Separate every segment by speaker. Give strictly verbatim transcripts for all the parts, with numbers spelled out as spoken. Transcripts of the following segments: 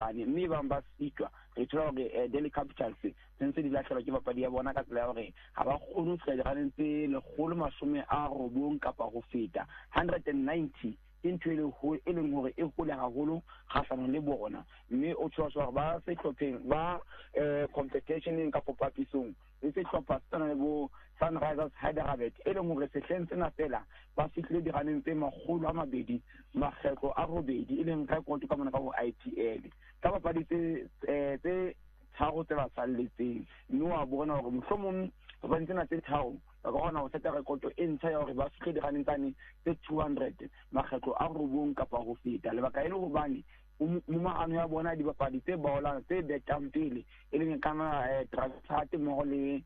Speaker 1: dirane mme ba ba sitwa re thola gore Daily Capitals sentse di latlhelwa ke bapadi ya bona ka tsela ya gore ga ba kgone go fetsa dirane tse lekgolo masome a robong kapa go feta one hundred ninety ke ntho e leng gore e gole gagolo kgatlhanong le bona mme o tshosa gore ba se tlhopheng ba competitioneng ka popapisong e se tlhopha tsana le bo Sunrisers Hyderabad e leng gore setlheng sena fela ba fitlhile diraneng tse magolo a mabedi makgetlo a robedi e leng record ka mona ka go I P L ka bapadi tse tse tharo tse ba salletseng mme wa bona gore mohlomong ba ntse na tse tharo ba gona go seta record e ntsha ya gore ba fitlhile diraneng tsane tse two hundred makgetlo a robong kapa go feta lebaka e le go bane mo maano ya bona di bapadi tse baolang tse betang pele e leng kana Travis mo le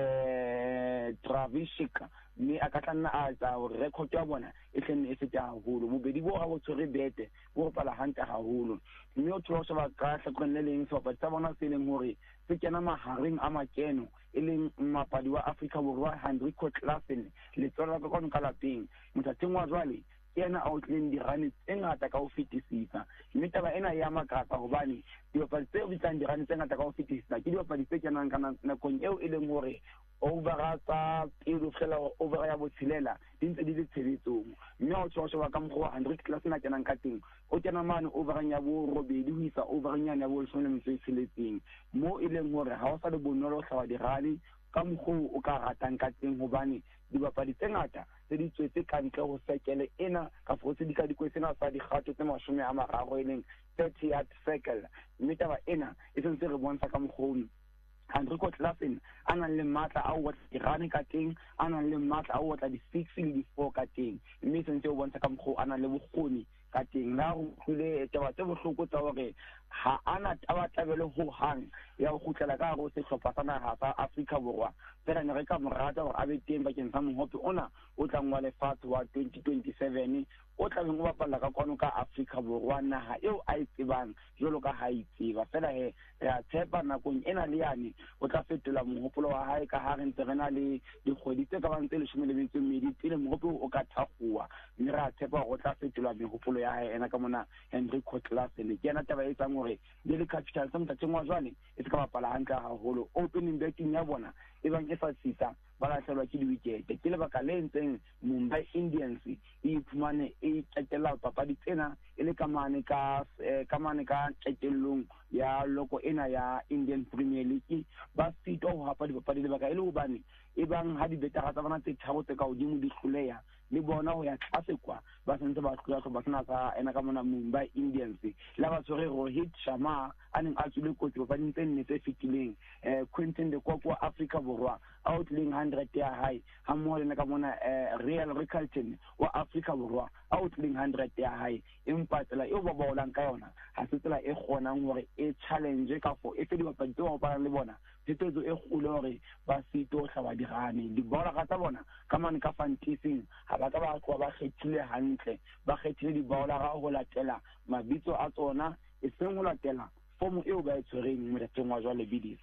Speaker 1: eh Travishika mme a ka tlanna a tsa record ya bona e tlenne e feta haholo bobedi bo ga bo tshwere bete bo pala hanta haholo mme o tlosa ba ka tlhokomela leng so ba tsa bona se leng hore se kena mahareng a makeno e leng mapadi wa Africa Borwa Hendrico Klassen le tswela ka kona ka lapeng mothating wa jwale ena outlane di rane tse ngata ka ho fetisisa mme taba ena ya makatsa hobane dibapadi tse bitsang di rane tse ngata ka ho fetisisa ke dibapadi tse kenang kana nakong eo e leng hore over tsa pelo fela over ya botshelela di ntse di le tshebetsong mme o tshoso ba ka mokgwa Hendrik Klassen a kenang ka teng o kena mane over ya bo robedi ho isa over nyane ya bo leshome le metso e tsheletseng mo e leng hore ha o sa le bonolo hlawa di rane ka mokgwa o ka ratang ka teng hobane dibapadi tse ngata tse di tswetse ka ntle go sekele ena ka fotse di ka dikwetsena sa di gato tse mashome a mararo e leng thirty yard circle mme taba ena e sentse re bontsha ka mokgwa Hendrico Klassen a nang le matla a o tla dirane ka teng a nang le matla a o tla di six le di four ka teng mme sentse o bontsha ka mokgwa a nang le bokgoni ka teng la go tlile taba tse bohloko tsa hore ha ana taba tabele ho hang ya go khutlela ka go se hlopha sa naga sa Africa Borwa fela ne re ka morata gore a be teng bakeng sa mohope ona o tla ngwa lefatshe wa twenty twenty-seven o tla beng o bapalla ka kwano ka Africa Borwa naha eo a e tsebang jalo ka ha e tseba fela he ya tshepa nakong ena le yane o tla fetola mohopolo wa hae ka ha re ntse re na le dikgwedi tse ka bang tse leshome le metso e mmedi pele mohopolo o ka thakgoa mme re a tshepa gore o tla fetola mehopolo ya hae ena ka mona Hendrico Klassen ke ena taba e tsang gore Daily Capitals sa mothating wa jwale e se ka bapala hantle haholo opening betting ya bona e bang e sa tsitsa ba latlhelwa ke di-wicket ke lebaka le ntseng Mumbai Indians e iphumane e qetella papadi tsena e le kamane ka kamane ka qetellong ya loko ena ya Indian Premier League ba sitwa ho hapa dipapadi lebaka e le hobane e bang ha di betara tsa bona tse tharo tse ka hodimo di hloleha le bona ho ya tlase kwa ba sentse ba tloya go ba sena sa ena ka mona Mumbai Indians la ba tsore Rohit Sharma a neng a tswile kotsi ba dintse nne tse fitileng eh Quentin de Kock wa Africa Borwa outling one hundred ya high ha mo le ka mona Real Riccarton wa Africa Borwa outling one hundred ya high empa tsela e o ba bolang ka yona ha se tsela e kgonang hore e challenge ka fo e fe di bapadi tse ba le bona tsetso e kgolo hore ba sito hlaba dirane di bola ga tsa bona ka mane ka fantasy ha ba ka ba kwa ba khethile hantle ba khethile di bola ga go latela mabitso a tsona e seng go latela fomo eo ba e tshwereng mo teng wa jwale bidis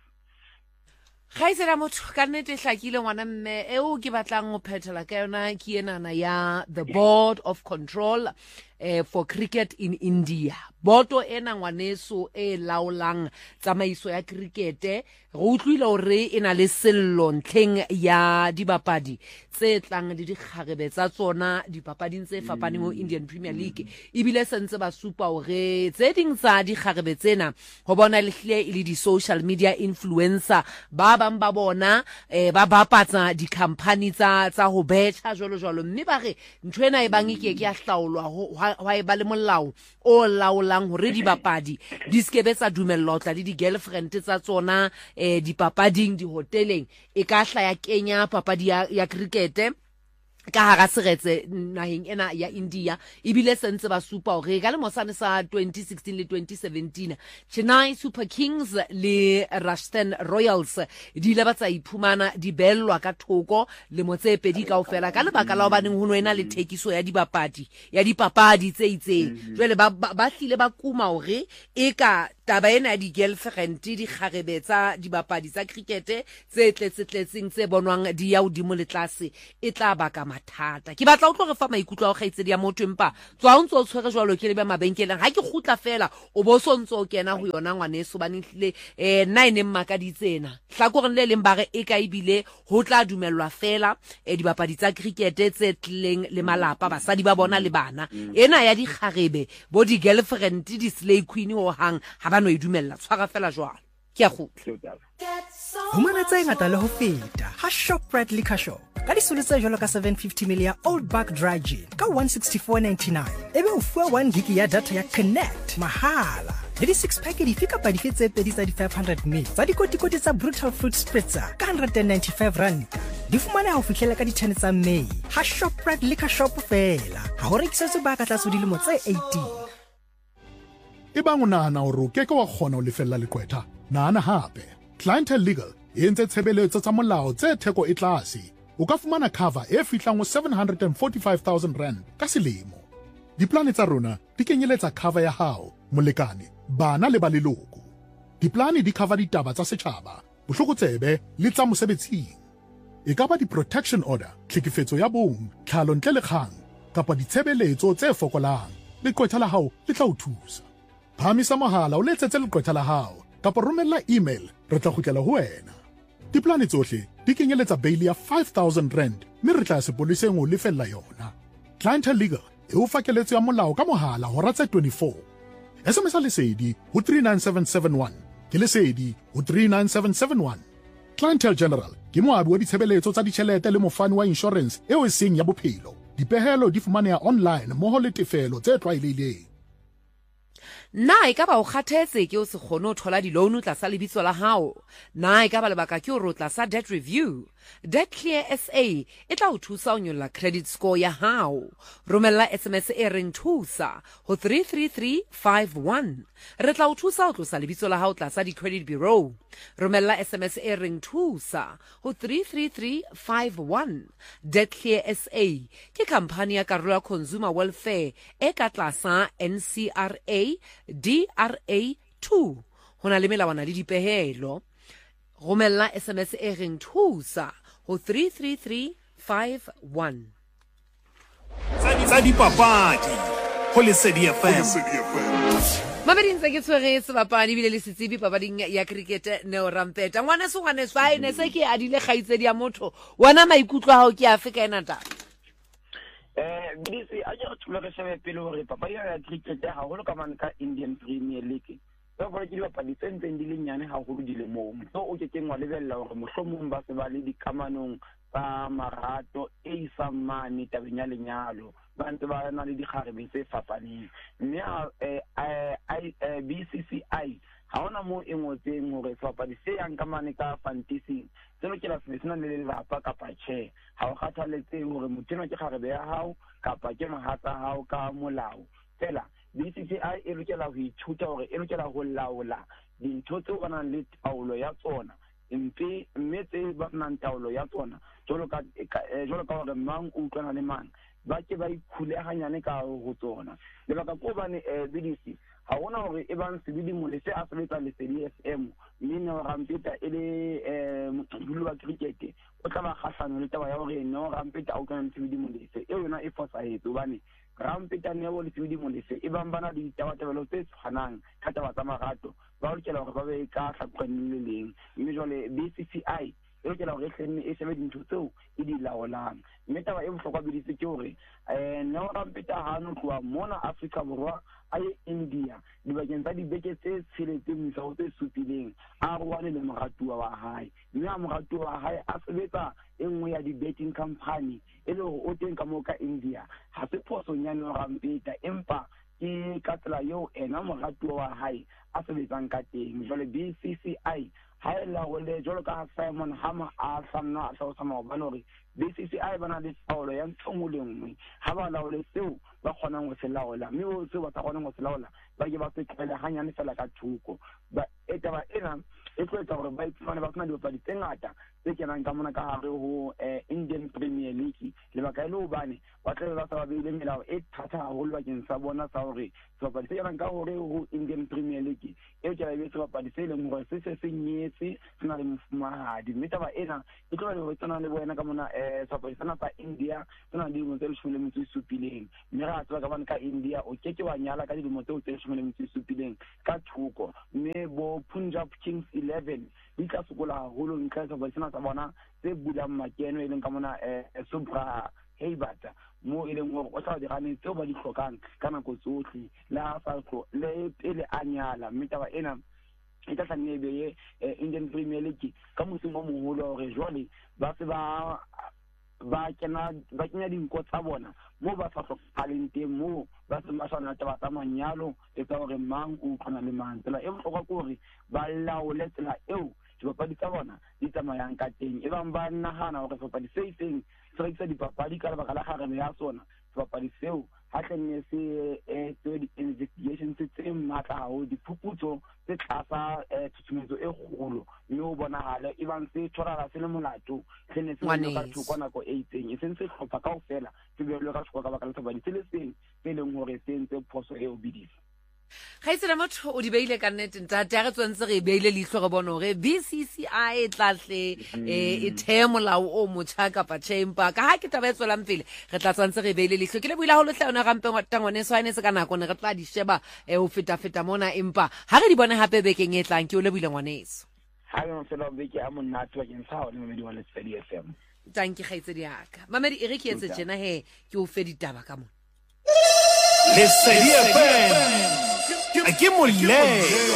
Speaker 2: ga e sera motho ka nnete hlakile ngwana mme eo ke batlang go phethela ka yona ke enana ya the board of control eh, for cricket in India boto ena ngwaneso e laolang tsamaiso ya cricket go utlwile hore e na le sello ntlheng ya dibapadi tse tlang le dikgarebe tsa tsona dipapading tse fapaneng mo Indian Premier League ebile sentse ba supa hore tse ding tsa dikgarebe tsena go bona lehlile e le di social media influencer ba bang ba bona eh, ba bapatsa di company tsa tsa ho betcha jolo jolo mme ba re ntwena e bang ke ke ya hlaolwa wa e ba le molao o laolang hore dibapadi di skebe tsa dumellwa tla le di girlfriend tsa tsona eh, dipapading di hoteleng e ka hla ya kenya papadi ya, ya cricket ka hara seretse naheng ena ya India ebile sentse ba supa hore ka le mosane sa twenty sixteen le twenty seventeen Chennai Super Kings le Rajasthan Royals di ile ba tsa iphumana di bellwa ka thoko le motse pedi kaofela ka lebaka la hobaneng ho no ena le thekiso ya dibapadi ya dipapadi tse itseng jwale ba ba hlile ba kuma hore e ka taba ena ya di-girlfriend di kgarebe tsa dibapadi tsa cricket tse tletse-tletseng tse bonwang di ya hodimo le tlase e tla baka mathata. Ke batla o tlo re fa maikutlo a go gaitsedi ya motho empa tswa o ntse o tshwere jwalo ke le ba mabenkeleng ha ke gutla fela o bo so ntse o kena go yona ngwaneso ba nihlile eh nna ene mmaka di tsena hlakoreng le leng bare e ka ibile ho tla dumellwa fela eh dibapadi tsa cricket tse tlileng le malapa basadi ba bona le bana ena ya di kgarebe bo di girlfriend di slay queen ho hang ba no idumella tshwara fela jwalo ke a gutla
Speaker 3: Humana tsa ngata le ho feta ha Shoprite Liquor Shop ka disolo tse jwalo ka seven fifty milliliters Old Buck Dry Gin ka one sixty-four ninety-nine ebe o fuwa one gig ya data ya Connect mahala le di six pack di fika pa di fetse pedi tsa di five hundred milliliters tsa dikotikoti tsa Brutal Fruit Spritzer ka one hundred ninety-five rand di fumana ho fihlela ka di ten tsa May ha Shoprite Liquor Shop fela ha ho rekisetswe ba ka tlatso dilemo tse eighteen.
Speaker 4: Ebang o nahana hore o keke wa kgona ho lefella lekwetha nahana hape Clientele Legal e entse tshebeletso tsa molao tse theko e tlase o ka fumana cover e fihlang ho seven hundred forty-five thousand rand ka selemo. Diplane tsa rona di kenyeletsa cover ya hao molekane bana le ba leloko. Diplane di cover ditaba tsa setjhaba bohlokotsebe le tsa mosebetsing e ka ba di protection order tlhekefetso ya bong tlhalo ntle le kgang kapa ditshebeletso tse fokolang lekwetha la hao le tla o thusa. Phamisa mohala o letsetse leqwetha la hao kapa romella email re tla kgutlela ho wena. Diplane tsohle di kenyeletsa bail ya five thousand rand mme re tla sepoleseng o lefella yona. Clientele Legal e o fakeletso ya molao ka mohala hora tse twenty-four. S M S lesedi ho three nine seven seven one ke lesedi ho three nine seven seven one. Clientele General ke moabi wa ditshebeletso tsa ditjhelete le mofani wa insurance eo e seng ya bophelo. Dipehelo di fumaneha online moho le tefelo tse tlwaelehileng.
Speaker 2: Na e ka ba o kgathetse ke o se kgone ho thola di-loan tla sa lebitso la hao. Na e ka ba lebaka ke o rotla sa debt review. Debt Clear S A e tla o thusa ho nyolla credit score ya hao. Romella S M S e reng thusa ho three three three five one. Re tla o thusa ho tlosa lebitso la hao tla sa di-credit bureau. Romella S M S e reng thusa ho three three three five one. Debt Clear S A ke kampani ya karolo ya consumer welfare e ka tlasa N C R A D R A two. Hona le melawana le dipehelo. Romella S M S e reng thusa ho three three three five one.
Speaker 5: Tsa dipapadi ho Lesedi F M.
Speaker 2: Mabeding tse ke tshwere sebapadi bile le setsibi papading ya cricket Neo Rampeta. Ngwana se ngwana se ha ene se ke adile kgaitsedi ya motho. Wana maikutlo a hao ke afe ka ena ta?
Speaker 1: Eh bidisi a je tsholo re shebe pele hore papadi ya cricket ha holo ka man ka Indian Premier League. Ba bole ke dipapadi tse ntseng di le nyane ha holo di le moo. So o ke teng wa lebella hore mohlomong ba se ba le dikamanong tsa marato e isamane tabeng ya lenyalo. Ba ntse ba na le dikgarebe tse fapaneng. Mme eh B C C I ha ona mo e ngotseng hore sebapadi se yang ka mane ka fantasy se lokela se sena le lelapa kapa tjhe ha o kgathaletse hore motho ke kgarebe ya hao kapa ke mohatsa hao ka molao fela B C C I e lokela ho ithuta hore e lokela ho laola dintho tse ba nang le taolo ya tsona empe mme tse ba nang taolo ya tsona jolo ka jolo ka hore mang o utlwana le mang ba ke ba ikhule hanyane ka ho tsona le baka ko bane eh bidisi ha ona hore e bang sebidi mo le se a sebetsa le Lesedi F M mme Neo Rampeta e le eh motho wa cricket o tla ba kgahlano le taba ya hore Neo Rampeta o kana sebidi mo le se e yona e fosahetse bane Rampeta Neo le sebidi mo le se e bang bana di taba tabelo tse tshwanang ka taba tsa marato ba o lokela hore ba be ka hlakweng le leng mme jwale B C C I e lokela hore hlenne e shebe dintho tseo e di laolang mme taba e bohlokwa biditse ke hore eh Neo Rampeta ha no tloa mona Afrika Borwa a ye India dibakeng tsa dibeke tse tsheletseng misa tse supileng a rwane le moratuwa wa hae mme a moratuwa wa hae a sebetsa e nngwe ya di-betting company e le hore o teng ka moo ka India ha se phoso nyane Neo Rampeta empa ke ka tsela eo ena moratuwa wa hae a sebetsang ka teng jwale B C C I ha e la hole jwalo ka Simon Hammer a sanna a tla sama ba lore B C C I bana le taolo ya ntshongo le nngwe ha ba laole seo ba kgonang go se laola mme o se ba tla kgonang go se laola ba ke ba se tlele hanyane fela ka thuko ba etaba ena e tlo etsa gore ba itsane ba tsena dipapadi tse ngata tse kenang ka mona ka hare ho Indian Premier League le ba ka ile ho bane ba tla ba sa ba beile melao e thata haholo bakeng sa bona sa hore sebapadi se kenang ka hore ho Indian Premier League eo ke la be sebapadi se leng gore se se se nyetse se na le mofumahadi mme taba ena e tlo le tsena le boena ka mona eh sebapadi sana sa India tsena di mo tse leshome le metso e supileng mme ra tswa ka bana ka India o ke ke wa nyala ka dilemo tse leshome le metso e supileng ka thoko mme bo Punjab Kings eleven di tla sokola haholo nka sebapadi sana sa bona tse bulang makeno e leng ka mona eh Subra Heybata mo e leng gore o tla dira ne tseo ba di tlhokang ka nako tsotlhe la falco le pele a nyala mme taba ena e tla tsanne be ye Indian Premier League ka mosimo o moholo gore jwale ba se ba ba kena ba kenya dinko tsa bona mo ba sa tlhokaleng teng mo ba se masana taba tsa manyalo e tsa gore mang o khona le mang tsela e botlhokwa ke gore ba laole tsela eo dipapadi tsa bona di tsamayang ka teng e bang ba nagana gore dipapadi se itseng se rekisa dipapadi ka lebaka la garebe ya sona dipapadi seo ha tlenne se tse di-investigations tse matla haholo diphuputso tse tlasa tshusumetso e kgolo mme o bonagale e bang se tshwarala se le molato tlenne se le ka thoko nako e itseng e sentse tlhopha kaofela se be le ka tshoko ka baka la dipapadi se le seng se leng gore se ntse phoso e o bidisa
Speaker 2: ga itsela motho o di beile ka nnete ntate a re tswantse re beile leihlo re bona gore B C C I e tlatle e the molao o motjha kapa chamber ka ha ke taba e tswelang pele re tla tswantse re beile leihlo ke le buila ho le tlhaona gampe tangwane so ene se ka nako ne re tla di sheba e o feta feta mona empa ha re di bone hape bekeng e tlang ke o le buile ngwaneso
Speaker 1: ha re no fela beke a monate wa ke ntsha o le Mamedi wa Lesedi F M
Speaker 2: tanki gaitsedi yaka Mamedi e re ke etse jena he ke o fe ditaba ka mona
Speaker 5: Lesedi F M ke molelo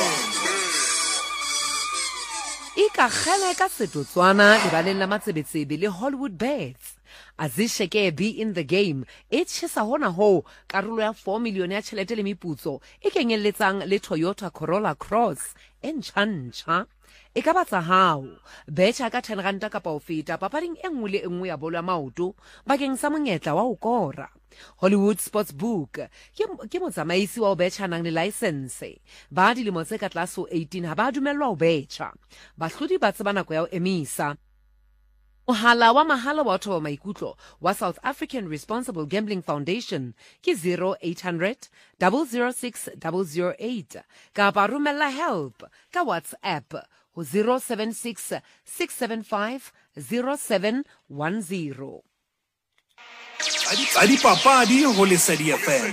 Speaker 2: ikagele ka setotswana lebaleng la matsebetsebe le Hollywood Bets Azisheke be in the game e tshisa hona ho karolo ya four million ya tšhelete le meputso e kenyelletsang le Toyota Corolla Cross e ntšha e ka batsa hao betšha ka ten ranta kapa o feta papading e nngwe le nngwe ya bolo ya maoto bakeng sa monyetla wa o kora Hollywood Sportsbook ke motsamaisi wa o betšha nang le license ba dilemo tse ka tlase ho eighteen ha ba dumellwa ho betšha bahlodi ba tseba nako ya ho emisa Mohala wa mahala wa batho ba maikutlo wa South African Responsible Gambling Foundation ke zero eight hundred, zero zero six, zero zero eight kapa romela help ka WhatsApp ho zero seven six, six seven five, zero seven one zero.
Speaker 5: Tsa dipapadi ho Lesedi F M.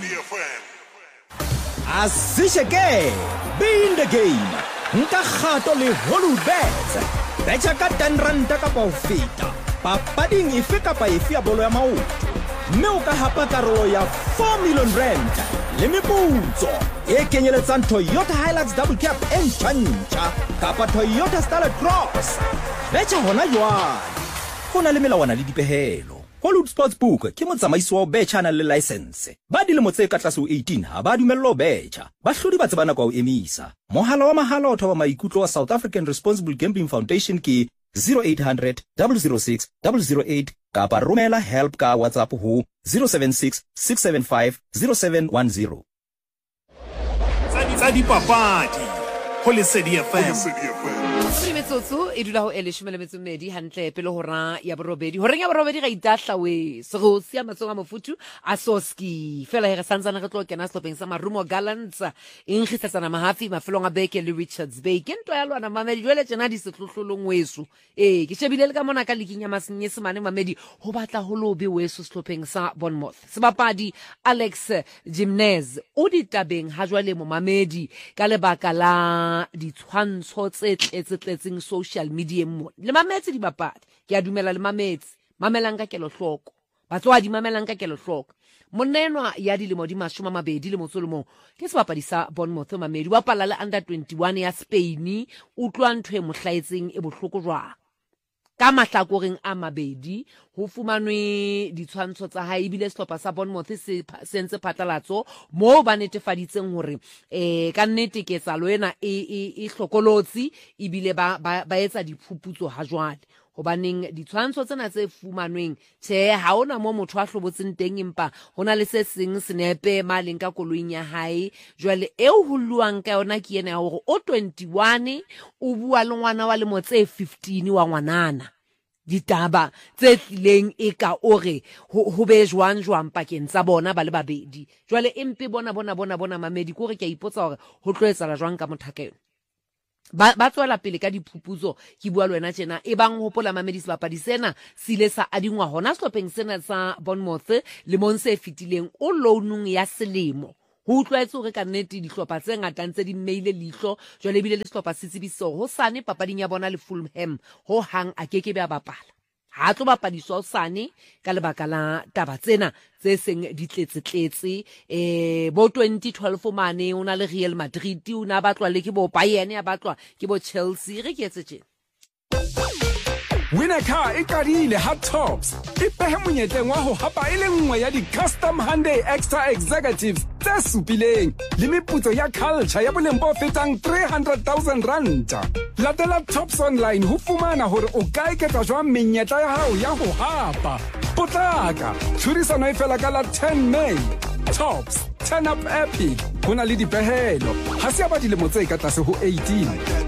Speaker 6: Azisheke be in the game nka kgato le Hollywood Bets betcha ka ten ranta kapa ho feta papading efe kapa efe ya bolo ya maoto mme o ka hapa karolo ya four million rand le meputso e kenyeletsang Toyota Hilux double cab e ntšha kapa Toyota Starlet Cross betcha hona jwale go na le melawana le dipehelo Hollywood Sportsbook ke motsamaisi wa betcha na le license ba dilemo tse ka tlase ho eighteen ha ba dumellwa ho betcha ba hlodi ba tsebana kwa ho emisa mohala wa mahala o thoba maikutlo wa South African Responsible Gambling Foundation ke zero eight hundred, zero zero six, zero zero eight kapa romela help ka WhatsApp ho zero seven six, six seven five, zero seven one zero.
Speaker 5: Tsa dipapadi ho Lesedi F M.
Speaker 2: Metsotso e dula ho eleshome le metso mmedi hantle pele hora ya borobedi ho reng ya borobedi ga itahla we se go sia matsong a mofutu a soski fela re santsana re tlo kena slopeng sa marumo gallants in khitsatsana mahafi mafelong a beke le Richards Bay ke ntwa ya lwana Mamedi jwele tsena di setlotlolong weso eh ke shebile le ka mona ka likinya masenye semane Mamedi ho batla ho lobe weso slopeng sa Bournemouth sebapadi Alex Jimenez o ditabeng ha jwale mo Mamedi ka lebaka la ditshwantsho tse tletse tletseng social media mo le mametse di bapadi ke a dumela le mametse mamelang ka kelo hloko batswa di mamelang ka kelo hloko monenwa ya dilemo di mashoma mabedi le motsolomo ke sebapadi sa Bournemouth Mamedi wa pala le under twenty-one ya Spain o tlwa ntwe mohlaetseng e bohloko jwa ka mahlakoreng a mabedi ho fumanwe ditshwantsho tsa hae bile sehlopha sa Bournemouth se sentse phatlalatso mo ba netefaditseng hore eh ka nnete ke tsalo ena e e hlokolotsi e bile ba ba etsa diphuputso ha jwale hobaneng ditshwantsho tsena tse fumanweng tse ha ona mo motho a hlobotseng teng empa hona le se seng senepe maleng ka koloing ya hae jwale eo hulluang ka yona ke ena hore o twenty-one o bua le ngwana wa le mo tse fifteen wa ngwanana ditaba tse tlileng e ka ore ho be jwang jwang pakeng tsa bona ba le babedi jwale empe bona bona bona bona Mamedi ko re ke a ipotsa hore ho tloetsala jwang ka mothakeno ba ba tswela pele ka diphuputso ke bua le wena tjena e bang hopola mamedi sebapadi sena sile sa adingwa hona sehlopeng sena sa Bournemouth le monse fitileng o loanung ya selemo ho utlwaetse hore ka nnete dihlopha tse ngata ntse di mmeile leihlo jwale bile le sehlopha se tsebiso ho sane papading ya bona le Fulham ho hang a keke be a bapala ha tlo bapadiswa hosane ka lebaka la taba tsena tse seng di tletse-tletse eh bo twenty twelve mane una le Real Madrid una batlwa le ke bo Bayern ya batlwa ke bo Chelsea re ke etse tjena
Speaker 7: Winner car e qadile ha Tops e pehe monyetleng wa ho hapa e le nngwe ya di-custom Hyundai Extra Executives tse supileng le meputso ya culture ya boleng bo fetang three hundred thousand ranta. Latela Tops online ho fumana hore o ka eketsa jwang menyetla ya hao ya ho hapa. Potlaka, tshwarisano e fela ka la ten May. Tops, turn up epic, ho na le dipehelo. Ha se ba dilemo tse ka tlase ho eighteen.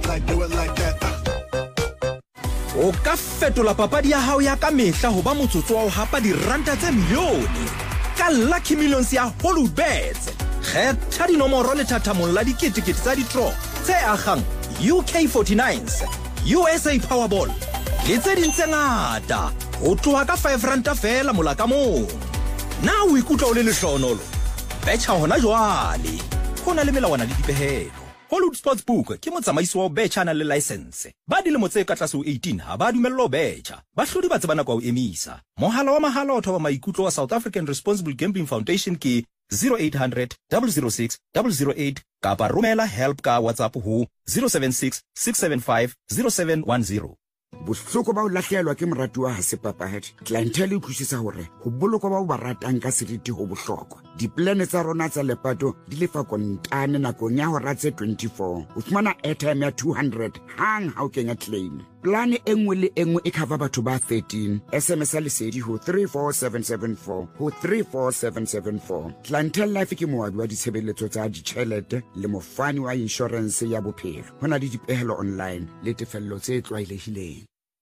Speaker 6: O ka fetola papadi ya hao ya ka mehla ho ba motsotso wa ho hapa diranta tse milione ka Lucky Millions ya Hollywoodbets. Kgetha dinomoro le thathamong la diketekete tsa di-draw tse akgang U K forty-nines, U S A Powerball le tse ding tse ngata ho tloha ka five ranta fela mola ka mong. Na o ikutlwa o le lehlonolo betcha hona jwale ho na le melawana le dipehelo. Hollywood Sportsbook ke motsamaisi wa betcha na le license. Ba dilemo tse ka tlase ho eighteen ha ba dumellwa ho betcha. Bahlodi ba tsebana kwa ho emisa. Mohala wa mahala o thoba maikutlo wa South African Responsible Gambling Foundation ke zero eight hundred, zero zero six, zero zero eight kapa romela help ka WhatsApp ho zero seven six, six seven five, zero seven one zero.
Speaker 8: Bohloko ba o lahlehelwa ke moratuwa ha se papahadi. Clientele e utlwisisa hore ho bolokwa ba o ba ratang ka seriti ho bohlokwa. Diplane tsa rona tsa lepato di lefa kontane nakong ya hora tse twenty-four. O fumana airtime ya two hundred hang ha o kenya claim. Plane e nngwe le e nngwe e cover batho ba thirteen. S M S a lesedi ho three four seven seven four ho three four seven seven four. Clientele Life ke moabi wa ditshebeletso tsa ditjhelete le mofani wa insurance ya bophelo. Hona le dipehelo online le tefello tse tlwaelehileng.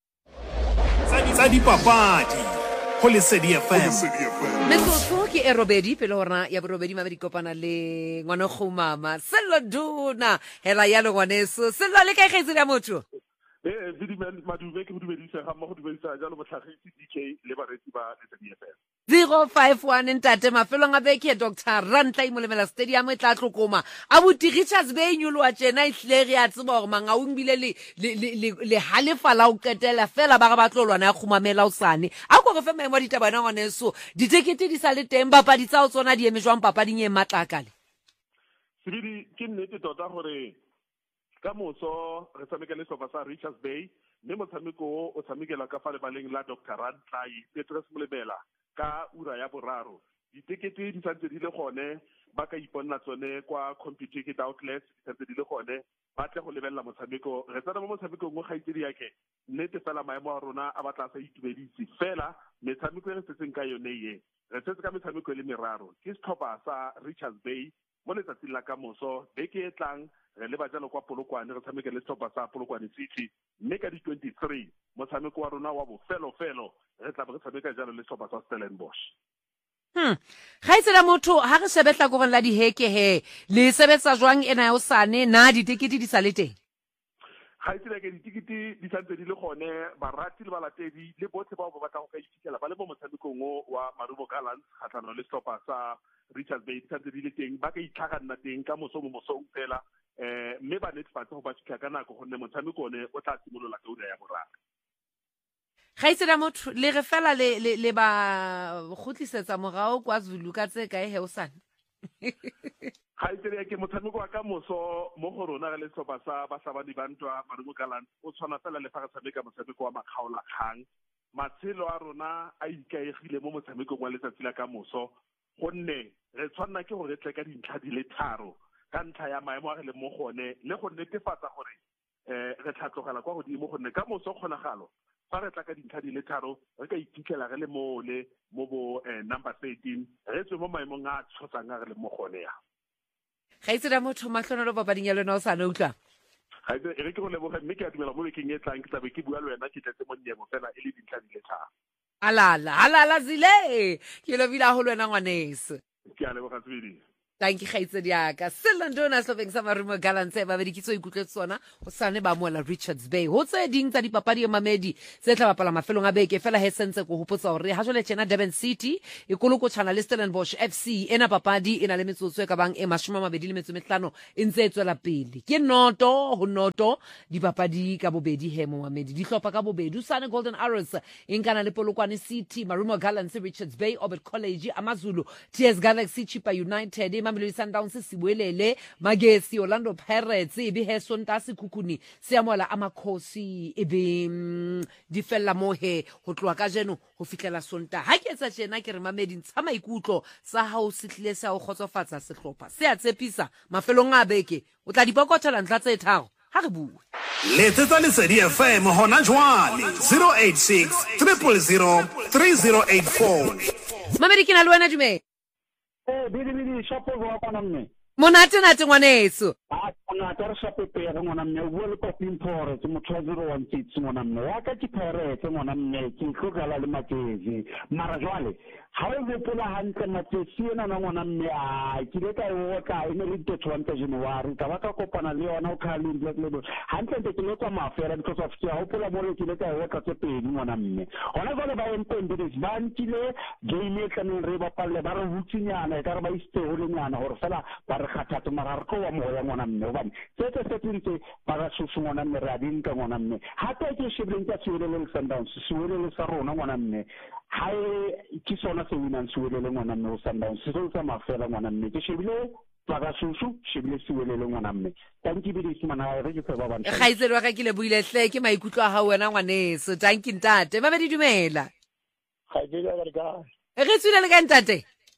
Speaker 5: Tsa dipapadi ho Lesedi F M.
Speaker 2: Metsotso ke e robedi pele hona ya borobedi mabedi kopana le ngwana khumama Sello Duna hela ya le ngwaneso Sello le ka kgetsi ya motho
Speaker 9: eh vidi madume ke ho dumedisa ha mo ho dumedisa jalo motlhagisi D K le baretsi ba Lesedi F M.
Speaker 2: zero five one ntate mafelong a beke Doctor Rantla Imolemela Stadium e tla tlokoma abuti Richards be nyolo wa tjena ihle re a tseba hore manga o mbile le le le halefa la o qetela fela ba ga ba tlolwana ya khumamela o sane a go re fe maemo ditaba na ngwaneso ditekete di sa le teng ba di tsa o tsona di eme jwang papading e matlakale
Speaker 9: sibidi ke nnete tota gore ka moso re tsameka le sofa sa Richards Bay mme motshameko o tshamekela ka fa le baleng la Doctor Rantla Petrus Molemela ka ura ya boraro ditekete di santse di le gone ba ka iponna tsone kwa computer ticket outlets di santse di le gone ba tle go lebella motshameko re tsana mo motshamekong mo gaitsedi yake nnete fela maemo a rona a batla sa itumedisi fela metshameko e re setseng ka yone ye re setse ka metshameko e le meraro ke setlhopha sa Richards Bay mo letsatsing la ka moso beke e tlang re le bajalo kwa Polokwane re tshameke le setlhopha sa Polokwane City mme ka di twenty-three motshameko wa rona wa bofelo felo re tla re tshameka jalo le setlhopha sa Stellenbosch.
Speaker 2: Hmm. Ga itsela motho ha re sebetla go rena di heke he le sebetsa jwang ena ya o sane na ditekete di sa le teng
Speaker 9: ga itsela ke ditekete di santse di le gone barati le balatedi le botlhe ba ba batla go ka itikela ba le mo motshamekong wa Marumo Gallants kgatlhanong le setlhopha sa Richards Bay di santse di le teng ba ka itlhaganna teng ka moso mo mosong fela eh mme ba netefatsa go ba tshika ka nako gonne motshameko one o tla simolola ka ura ya boraro.
Speaker 2: Ga itsela motho le re fela le le ba gotlisetsa morao kwa Zulu ka tse kae he o sane
Speaker 9: ga itsela ke motshameko wa ka moso mo go rona re le setlhopha sa Bahlabani Bantwa Marumo Gallants o tshwana fela le fa re tshameka motshameko wa makgaola kgang matshelo a rona a ikaegile mo motshamekong wa letsatsi la ka moso gonne re tshwanna ke go re tle ka dintlha di le tharo ka ntlha ya maemo a re le mo gone le go netefatsa gore eh re tlhatlogela kwa godimo gonne ka moso kgonagalo fa re tla ka dintlha di le tharo re ka itikela re le mo le mo bo number thirteen re tswe mo maemong a tshotsang a re le mo gone ya
Speaker 2: ga itsela motho mahlonolo papading ya lona o sana utlwa
Speaker 9: ga itsela re ke go leboga mme ke a dumela mo bekeng e tlang ke tlabe ke bua le wena ke tletse mo nnyemo fela e le dintlha di le tharo
Speaker 2: alala alala zile ke lo bila ho lwena ngwaneso
Speaker 9: ke a leboga tswedi
Speaker 2: Thank you kgaitsedi yaka Selandona Sloveng sa Marumo Gallants ba be dikitso ikutlwe tsona go sane ba moela Richards Bay ho tse ding tsa dipapadi e mamedi se tla bapala mafelong a beke fela he sentse go hopotsa hore ha jole tjena Durban City e koloko tshwana le Stellenbosch F C ena papadi ena le metsotso e ka bang e mashome a mabedi le metso e mehlano e ntse e tswela pele ke noto ho noto dipapadi ka bobedi he mo mamedi di hlopa ka bobedi Usane Golden Arrows e nkana le Polokwane City Marumo Gallants Richards Bay Orbit College Amazulu T S Galaxy Chipa United Mamelodi Sundowns Sibuelele Magesi Orlando Pirates e be he Sonta Sekhukhuni Seamola Amakhosi e be mm, di fella mohe ho tloa ka jeno ho fitlela Sonta ha ke etsa tjena ke re mamedi ntsha maikutlo sa ha o sitlile sa o khotsofatsa sehlopha se a tshepisa mafelong a beke o tla dipokotela ntla tse tharo ha re bua
Speaker 5: letsetsa Lesedi F M hona jwale zero eight six zero zero zero three zero eight four
Speaker 2: mamedi kina lwana dume
Speaker 1: Eh, bidi bidi shapo go apa namme.
Speaker 2: Monate nate ngwaneso.
Speaker 1: Ah, ona tara shapo pe re ngwana mme o le ko pimpore tse motho zero one six ngwana mme. Ya ka ti pere tse ngwana mme ke tlogala le matezi. Mara jwale ha o gopola hantle matesi ena na ngwana mme a ke le ka o ka ene le twenty-one January ka ba ka kopana le yona o kha le black label. Hantle ke le kwa mafera because of ke ha o pola mo le ke le ka o ka tse pedi ngwana mme. Hona jwale ba entende dis bantile game ka no re ba palle ba re hutsinyana ka re ba iste ho le nyana hore fela ba re khathatse mara ko wa moya ngwana mme hobane se se se tinte ba ga susu ngwana mme re a dinka ngwana mme ha ta ke shebeleng ka Siwelele Sundowns Siwelele sa rona ngwana mme ha e ke sona se winan Siwelele ngwana mme o Sundowns se so tsa mafela ngwana mme ke shebile ba ga susu shebile Siwelele ngwana mme thank you bidi simana re ke ba bana
Speaker 2: ga itselo ga ke le buile hle ke maikutlo a ha wena ngwaneso thank you ntate ba be di dumela
Speaker 10: ga ke ya ga ga
Speaker 2: re tswile le ka ntate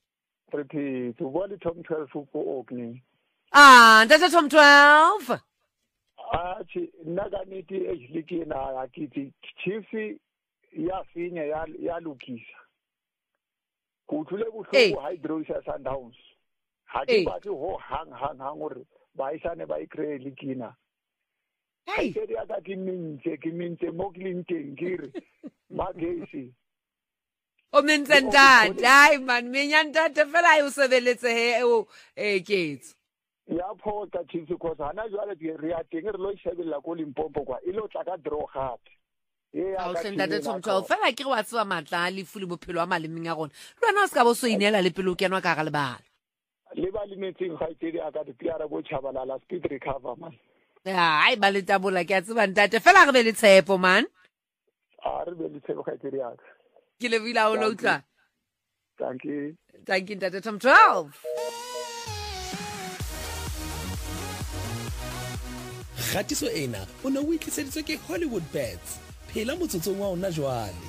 Speaker 10: re phi to bo le Tom twelve ko okni
Speaker 2: ah ntate Tom twelve
Speaker 10: ah chi naga niti ejliki na akiti chief ya finya ya ya lukisa kuthule buhloko hydrosia Sundowns ha ke batho ho hang hang hang hore ba isane ba ikre likina hey ke dia ka kiminse kiminse mo klinteng kire magesi
Speaker 2: o mentse ntate ai man menya ntate fela yo sebeletse he o e ketso
Speaker 10: ya phota chief because hana jwale ke re ya teng re lo shebella ko Limpopo kwa ilo tla ka draw hat
Speaker 2: ha o sendate Tom twelve fela ke wa tswa matla le fuli bophelo wa malemeng a gona lwana o ska bo so inela le pelo ke nwa ka ga le bana
Speaker 10: le ba le metseng ga itse aka di piara bo chabalala speed recover man
Speaker 2: ya ai ba le tabola ke a tseba ntate fela re be le tshepo man
Speaker 10: a re be le tshepo ga itse aka
Speaker 2: ke le bila o lo tla
Speaker 10: thank you
Speaker 2: thank you ntate Tom twelve
Speaker 6: Gatiso ena o ne o itliseditswe ke Hollywood Bets phela motsotsong wa ona jwale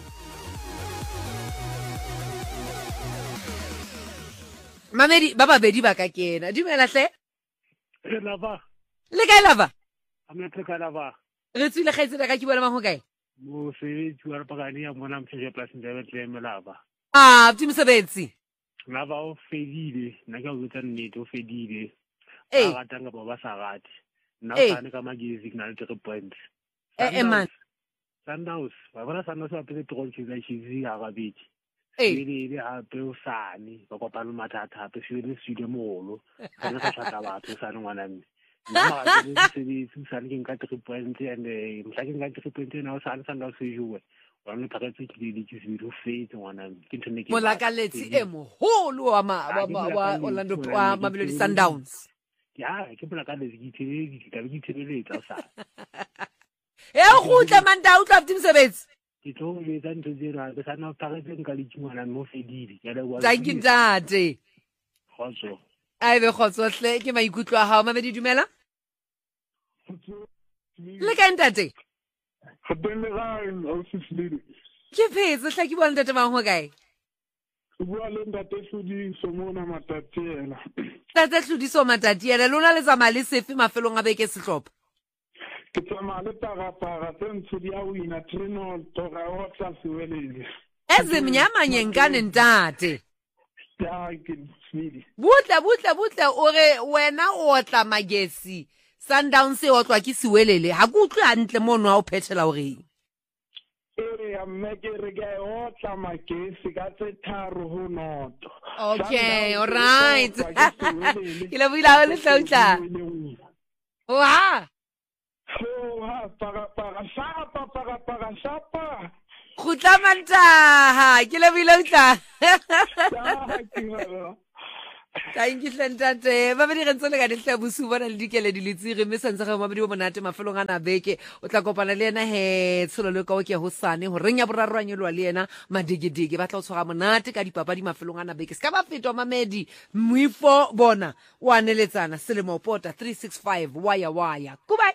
Speaker 2: mamedi ba babedi ba ka kena dumela hle
Speaker 10: e lava
Speaker 2: le kae lava
Speaker 10: ametse ka lava
Speaker 2: re tsile ga itsela ka ke bona mang ho kae
Speaker 10: mo se tshwara pagani ya mona mphege plus ndebe tleme lava
Speaker 2: ah bti mosebetsi
Speaker 10: lava o fedile nna ka o tsa nnete o fedile
Speaker 2: eh
Speaker 10: ga tanga ba ba sa gati nna tsane ka magezi na le three points
Speaker 2: eh man
Speaker 10: Sundowns ba bona Sundowns ba pele tronchi za chizi ga gabedi
Speaker 2: eh
Speaker 10: ile ha pe o sane ba kopana mathata hape se le studio molo kana ka tshata batho sane ngwana mme nna ga se se se sane ke nka three points and mhla ke nka three points na o sane Sundowns se juwe wa me phaketse ke le ke se di fetse ngwana mme ke ntse ke
Speaker 2: molakaletsi e moholo wa wa Orlando wa Mamelodi Sundowns
Speaker 10: ya ke pula ka le ditshebedi ka be ditshebelletsa sa
Speaker 2: e go tla manda o tla bti mosebetsi
Speaker 10: ke tlo le tsa ntse dira ke sana o phaketse nka le tshwana mo fedile ya le wa
Speaker 2: thank you ntate
Speaker 10: khotso
Speaker 2: ai be khotso hle ke maikutlo a hao mamedi dumela le ka ntate
Speaker 10: khotele ga o sifile
Speaker 2: ke phetse hle ke bona ntate mang ho kae
Speaker 10: bua le ntate Hludi somona matatiela
Speaker 2: tate Hludi so matatiela lona le tsamaya le sefe mafelong a beke sehlopha
Speaker 10: ke tsamaya le tagapaga tse ntsho di a wina trino toga o tla Siwelele
Speaker 2: ezimnyama nyenkane ntate
Speaker 10: ya ke smidi
Speaker 2: butla butla butla o re wena o tla magesi Sundowns o tlwa ke Siwelele ha ke utlwe hantle mono ha o phethela o reng
Speaker 10: e mme ke re ke o tla makesi ka tse tharo ho noto.
Speaker 2: Okay, all right. Ke le buila le tlautla. Wa.
Speaker 10: Oh, ha para para sapa para para sapa.
Speaker 2: Khutla manta, ke le buila utla. Thank you Ntate. Ba bedi rentse le ka ditla busu bona le dikele di letsire mme santse ga mabedi bo monate mafelong ana beke o tla kopana le ena he tsholo le ka o ke ho sane ho renya borarwanyo lwa le ena madigidigi ba tla o tshwara monate ka dipapadi mafelong ana beke ska ba fetwa mamedi muifo bona wa neletsana selemo pota three six five waya waya goodbye.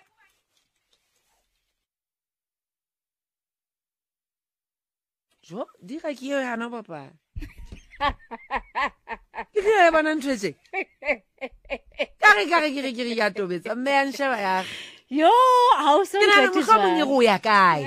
Speaker 2: Jo di ga ke yo hana papa ke re bana ntwetse kare kare kire kire ya tobetsa mme ya nsheba ya
Speaker 11: yo ha o se
Speaker 2: ke mo ga monnye go ya kae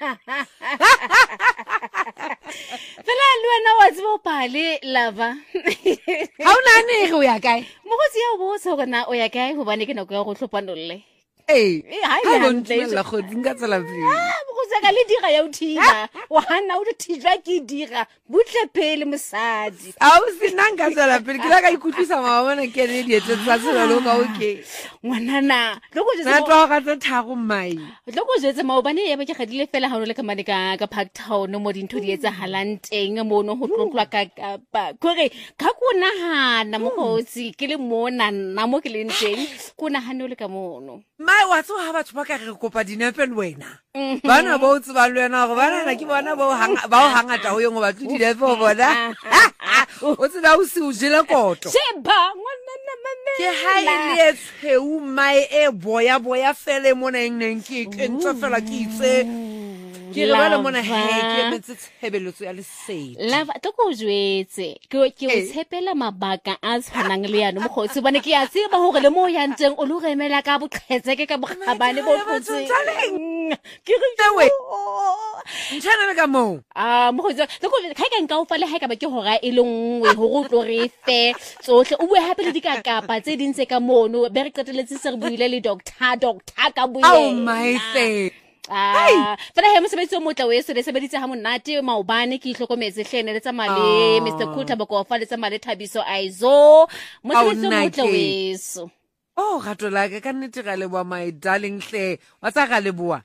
Speaker 11: fela le wena wa tsebo pale lava
Speaker 2: ha o nane go ya kae
Speaker 11: mo go tsia bo tso gona o ya kae go bane ke nako ya go tlhopanolle
Speaker 2: eh ha e bontlela go dinga tsela pele
Speaker 11: ka le dira ya uthila wa hana o thijwa ke dira butle pele mosadi
Speaker 2: a o sinanga tsela pele ke la ka ikutlisa mama ke re di etse tsa tsela lo ka okay
Speaker 11: ngwanana loko je
Speaker 2: na twa ga tsa thago mai
Speaker 11: loko je tsa maobane ya ba ke gadile fela ha o le ka mane ka ka Park Town mo dintho di etsa halanteng mo no ho tlotlwa ka ba kore ka kona hana mo gotsi ke le mona nna mo ke le nteng kona hane o le ka mono
Speaker 2: mai wa tso ha batho ba ka re kopa dinepe le wena bana ba o tsba le wena go bana na ke bona ba hanga ba o hangata ho yong ba tlo dinepe ho bona o tsela o se o jela koto
Speaker 11: sheba ngwanana mamela
Speaker 2: ke ha ile tsheu mai e boya boya fele mona eng ke ke ntse fela ke itse ke re bana mona he ke metse tshebeletso ya lesedi
Speaker 11: lava to go jwetse ke ke o tshepela mabaka a tshwanang le yana mo go se bane ke ya tseba hore le mo ya nteng o lo remela ka boqhetseke ka bogabane bo tlotse ke re
Speaker 2: tsewe ntshana le ka mo
Speaker 11: ah mo go tsa le go ka ka nka o fa le ha ka ba ke hora e le nngwe ho go tlo re fe tsohle o bue hape le dikakapa tse dintse ka mono be re qeteletse se re buile le doctor doctor ka buile
Speaker 2: oh my faith
Speaker 11: ah fela he mosebetsi o motla o se le sebeditse ha monate maobane ke ihlokometse hlene le tsa male Mister Kuta ba go fa le tsa male Thabiso Aizo mosebetsi o motla o eso
Speaker 2: oh gato la ka nnete ga le bua my darling hle wa tsa ga le bua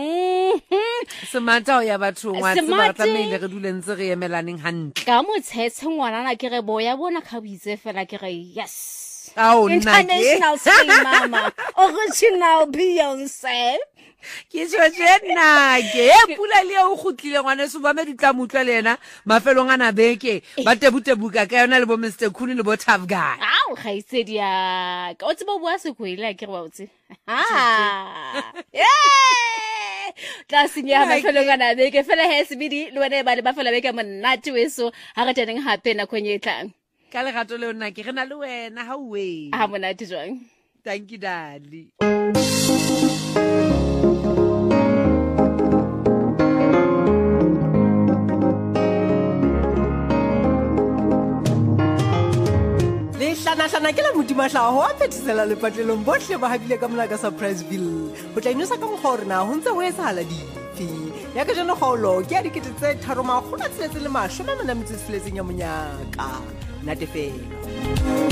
Speaker 2: semata o ya batho ngwa tse ba tlamehile re dule ntse re emelaneng hantle
Speaker 11: ka motshetse ngwana na ke re boya bona khabitse fela ke re yes
Speaker 2: oh
Speaker 11: international screen mama original Beyonce
Speaker 2: ke tshwena ke e pula le o khutlile ngwana se ba me ditla mutla le ena mafelong ana beke ba tebutebuka ka yona le bo Mister Khuni le bo Tough Guy
Speaker 11: au ga itsedi ya ka o tsebo bua se kwela ke re ba utse ha yeah tla sinya mafelong ana beke fela he se bidi le wena ba le mafela beke monate weso ha re teneng hape na khonye tlang
Speaker 2: ka le gato le nna ke rena le wena ha we
Speaker 11: ha monate jwang
Speaker 2: thank you daddy
Speaker 3: hlana ke la modimahlago a phethisela lepatlelong bohle ba habile ka mona ka Surpriseville go tla inosa ka mokgwa gore na ho ntse ho etsahala dife ya ka jeno kgaolo ke ya dikete tse tharo makgolo a tsheletse le mashome a mane a metso e tsheletseng ya monyaka natefelo